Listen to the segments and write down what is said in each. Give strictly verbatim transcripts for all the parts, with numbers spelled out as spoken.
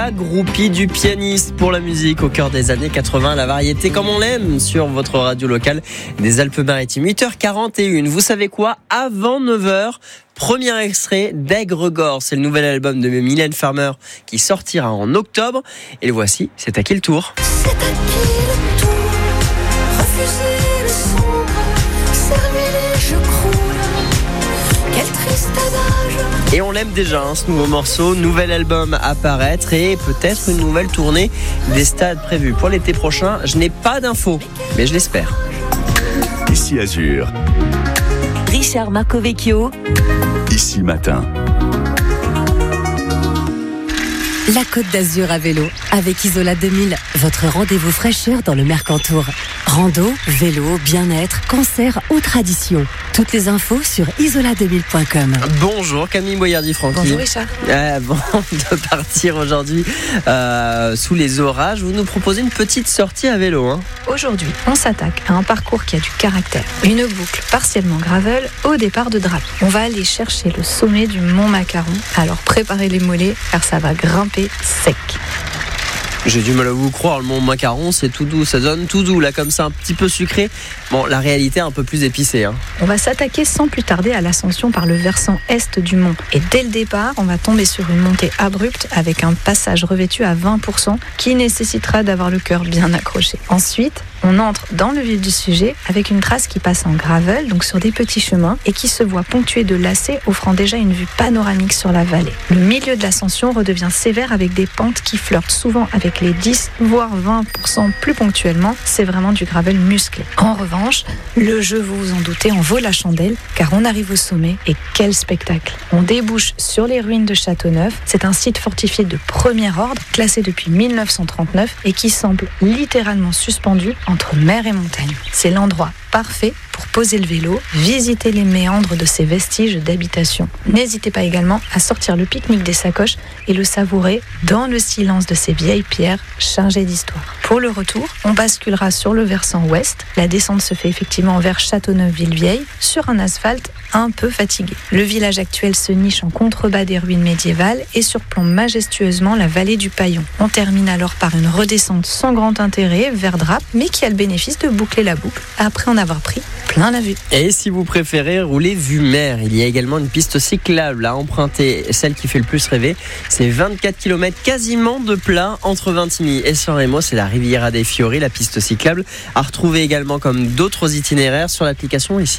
la groupie du pianiste pour la musique au cœur des années quatre-vingts, la variété comme on l'aime sur votre radio locale des Alpes-Maritimes. huit heures quarante et une, vous savez quoi? Avant neuf heures, premier extrait d'Aigre-Gore, c'est le nouvel album de Mylène Farmer qui sortira en octobre. Et le voici, c'est à qui le tour? C'est à qui le tour? Refuser le sombre, servir je croule. Quel triste adage. Et on l'aime déjà, hein, ce nouveau morceau, nouvel album à paraître et peut-être une nouvelle tournée des stades prévus pour l'été prochain. Je n'ai pas d'infos, mais je l'espère. Ici Azur. Richard Marcovecchio. Ici Matin. La Côte d'Azur à vélo avec Isola deux mille, votre rendez-vous fraîcheur dans le Mercantour. Rando, vélo, bien-être, concert ou tradition. Toutes les infos sur isola deux mille point com. Bonjour Camille Boyardi-Franqui. Bonjour Richard. Avant de partir aujourd'hui euh, sous les orages, vous nous proposez une petite sortie à vélo. Hein. Aujourd'hui, on s'attaque à un parcours qui a du caractère. Une boucle partiellement gravel au départ de Draps. On va aller chercher le sommet du Mont Macaron. Alors préparez les mollets car ça va grimper sec. J'ai du mal à vous croire, le Mont Macaron c'est tout doux, ça donne tout doux là comme ça, un petit peu sucré. Bon, la réalité est un peu plus épicée. Hein. On va s'attaquer sans plus tarder à l'ascension par le versant est du mont. Et dès le départ, on va tomber sur une montée abrupte avec un passage revêtu à vingt pour cent qui nécessitera d'avoir le cœur bien accroché. Ensuite, on entre dans le vif du sujet avec une trace qui passe en gravel, donc sur des petits chemins, et qui se voit ponctuée de lacets offrant déjà une vue panoramique sur la vallée. Le milieu de l'ascension redevient sévère avec des pentes qui flirtent souvent avec les dix voire vingt pour cent plus ponctuellement. C'est vraiment du gravel musclé. En revanche, le jeu, vous vous en doutez, en vaut la chandelle, car on arrive au sommet et quel spectacle! On débouche sur les ruines de Châteauneuf. C'est un site fortifié de premier ordre, classé depuis mille neuf cent trente-neuf et qui semble littéralement suspendu entre mer et montagne. C'est l'endroit parfait pour poser le vélo, visiter les méandres de ces vestiges d'habitation. N'hésitez pas également à sortir le pique-nique des sacoches et le savourer dans le silence de ces vieilles pierres chargées d'histoire. Pour le retour, on basculera sur le versant ouest. La descente se fait effectivement vers Châteauneuf-Ville-Vieille sur un asphalte un peu fatigué. Le village actuel se niche en contrebas des ruines médiévales et surplombe majestueusement la vallée du Paillon. On termine alors par une redescente sans grand intérêt vers Draps, mais qui a le bénéfice de boucler la boucle après en avoir pris plein la vue. Et si vous préférez rouler vue mer, il y a également une piste cyclable à emprunter, celle qui fait le plus rêver. C'est vingt-quatre kilomètres quasiment de plat entre Vintimille et San Remo, c'est la Riviera dei Fiori, la piste cyclable, à retrouver également comme d'autres itinéraires sur l'application ici.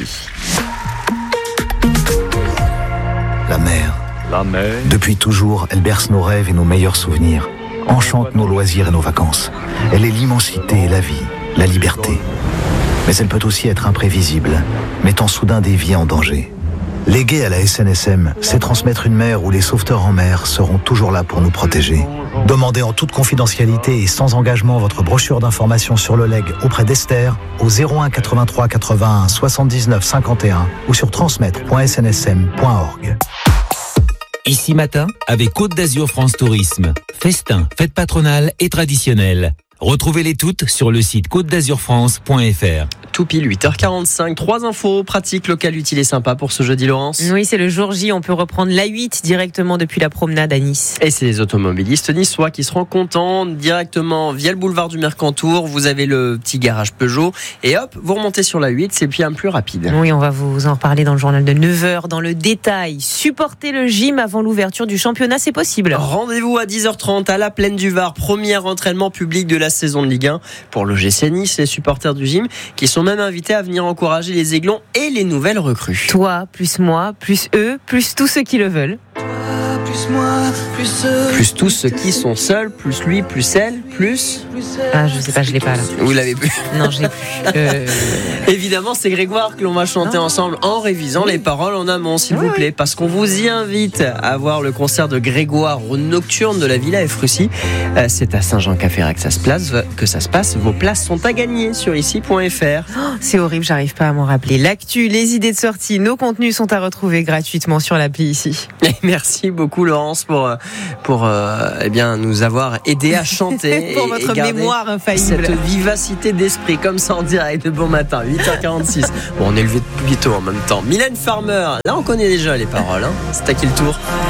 La mer. La mer. Depuis toujours, elle berce nos rêves et nos meilleurs souvenirs, enchante nos loisirs et nos vacances. Elle est l'immensité et la vie, la liberté. Mais elle peut aussi être imprévisible, mettant soudain des vies en danger. Léguer à la S N S M, c'est transmettre une mer où les sauveteurs en mer seront toujours là pour nous protéger. Demandez en toute confidentialité et sans engagement votre brochure d'information sur le legs auprès d'Esther au zéro un quatre-vingt-trois quatre-vingt-un soixante-dix-neuf cinquante et un ou sur transmettre point s n s m point org. Ici Matin, avec Côte d'Azur France Tourisme. Festin, fête patronale et traditionnelle. Retrouvez-les toutes sur le site côte d'azur france point f r. Tout pile huit heures quarante-cinq, trois infos pratiques, locales, utiles et sympas pour ce jeudi, Laurence. Oui, c'est le jour J, on peut reprendre l'A huit directement depuis la promenade à Nice. Et c'est les automobilistes niçois qui seront contents directement via le boulevard du Mercantour. Vous avez le petit garage Peugeot et hop, vous remontez sur l'A huit, c'est bien plus rapide. Oui, on va vous en reparler dans le journal de neuf heures dans le détail. Supporter le gym avant l'ouverture du championnat, c'est possible. Rendez-vous à dix heures trente à la Plaine du Var, premier entraînement public de la saison de Ligue un pour l'O G C Nice, les supporters du gym qui sont même invités à venir encourager les Aiglons et les nouvelles recrues. Toi, plus moi, plus eux, plus tous ceux qui le veulent. Plus moi, plus eux. Plus tous ceux qui sont seuls, plus lui, plus elle, plus... Ah, je sais pas, je l'ai pas là. Vous l'avez plus. Non, je l'ai plus. Euh... Évidemment, c'est Grégoire que l'on va chanter non. ensemble en révisant oui. les paroles en amont, s'il oui, vous plaît, oui. parce qu'on vous y invite à voir le concert de Grégoire au Nocturne de la Villa F Russie. Euh, c'est à Saint-Jean-Cap-Ferrat que ça se place, que ça se passe. Vos places sont à gagner sur ici point f r. Oh, c'est horrible, j'arrive pas à m'en rappeler. L'actu, les idées de sortie, nos contenus sont à retrouver gratuitement sur l'appli ici. Et merci beaucoup Laurence pour pour euh, eh bien nous avoir aidé à chanter pour et, votre et mémoire infaillible. Cette vivacité d'esprit comme ça en direct de bon matin. huit heures quarante-six. Bon, on est levé plus tôt en même temps. Mylène Farmer. Là, on connaît déjà les paroles. Hein. C'est à qui le tour?